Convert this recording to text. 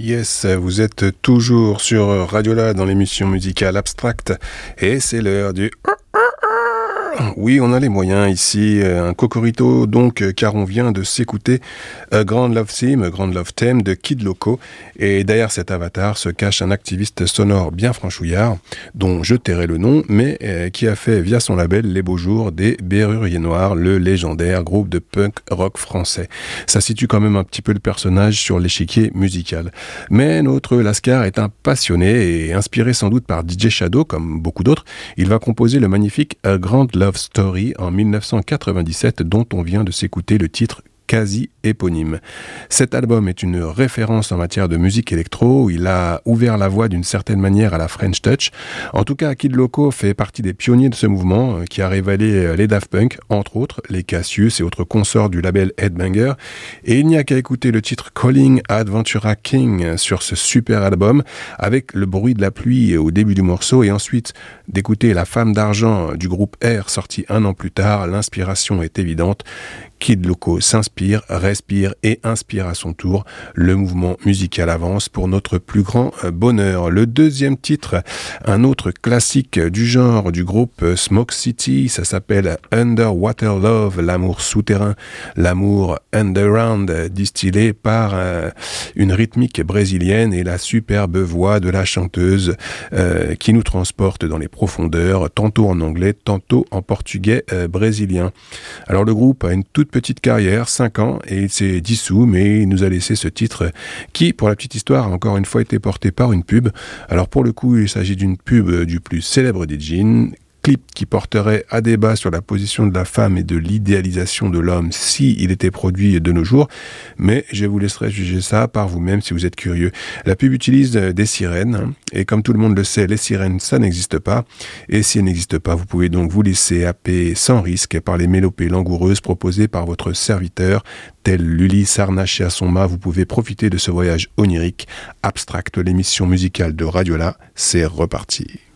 Yes, vous êtes toujours sur Radiola dans l'émission musicale Abstract et c'est l'heure du... Oui, on a les moyens ici, un cocorico donc, car on vient de s'écouter Grand Love Theme de Kid Loco, et derrière cet avatar se cache un activiste sonore bien franchouillard, dont je tairai le nom, mais qui a fait via son label Les Beaux Jours des Berruriers Noirs, le légendaire groupe de punk rock français. Ça situe quand même un petit peu le personnage sur l'échiquier musical. Mais notre Lascar est un passionné et inspiré sans doute par DJ Shadow, comme beaucoup d'autres, il va composer le magnifique Grand Love Story en 1997 dont on vient de s'écouter le titre quasi éponyme. Cet album est une référence en matière de musique électro, il a ouvert la voie d'une certaine manière à la French Touch. En tout cas, Kid Loco fait partie des pionniers de ce mouvement qui a révélé les Daft Punk, entre autres, les Cassius et autres consorts du label Headbanger. Et il n'y a qu'à écouter le titre Calling Adventura King sur ce super album, avec le bruit de la pluie au début du morceau, et ensuite d'écouter La Femme d'Argent du groupe R, sorti un an plus tard. L'inspiration est évidente. Kid Loco s'inspire, respire et inspire à son tour. Le mouvement musical avance pour notre plus grand bonheur. Le deuxième titre, un autre classique du genre du groupe Smoke City, ça s'appelle Underwater Love, l'amour souterrain, l'amour underground, distillé par une rythmique brésilienne et la superbe voix de la chanteuse qui nous transporte dans les profondeurs, tantôt en anglais, tantôt en portugais brésilien. Alors le groupe a une toute petite carrière, 5 ans, et il s'est dissous, mais il nous a laissé ce titre qui, pour la petite histoire, a encore une fois été porté par une pub. Alors pour le coup, il s'agit d'une pub du plus célèbre des jeans, clip qui porterait à débat sur la position de la femme et de l'idéalisation de l'homme si il était produit de nos jours, mais je vous laisserai juger ça par vous-même si vous êtes curieux. La pub utilise des sirènes, et comme tout le monde le sait, les sirènes, ça n'existe pas, et si elles n'existent pas, vous pouvez donc vous laisser happer sans risque par les mélopées langoureuses proposées par votre serviteur, tel l'Ulysse harnaché à son mât. Vous pouvez profiter de ce voyage onirique. Abstract, l'émission musicale de Radiola, c'est reparti.